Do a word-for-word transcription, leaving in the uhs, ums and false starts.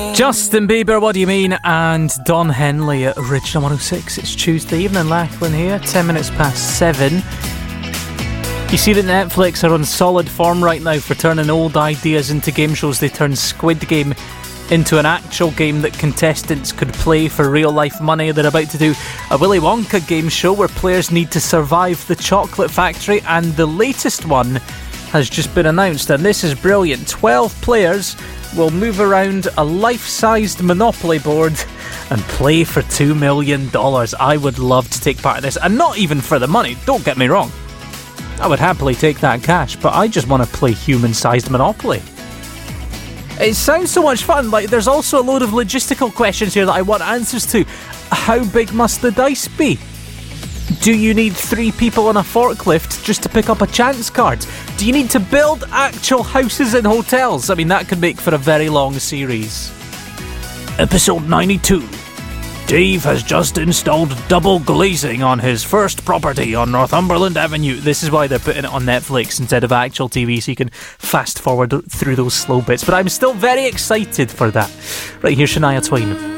Justin Bieber, What Do You Mean? And Don Henley at Original one oh six. It's Tuesday evening, Lachlan here, ten minutes past seven. You see that Netflix are on solid form right now for turning old ideas into game shows. They turned Squid Game into an actual game that contestants could play for real life money. They're about to do a Willy Wonka game show where players need to survive the chocolate factory, and the latest one has just been announced, and this is brilliant. twelve players will move around a life-sized Monopoly board and play for two million dollars. I would love to take part in this, and not even for the money, don't get me wrong. I would happily take that cash, but I just want to play human-sized Monopoly. It sounds so much fun. Like, there's also a load of logistical questions here that I want answers to. How big must the dice be? Do you need three people on a forklift just to pick up a chance card? Do you need to build actual houses and hotels? I mean, that could make for a very long series. Episode ninety-two. Dave has just installed double glazing on his first property on Northumberland Avenue. This is why they're putting it on Netflix instead of actual T V, so you can fast forward through those slow bits. But I'm still very excited for that. Right, here's Shania Twain.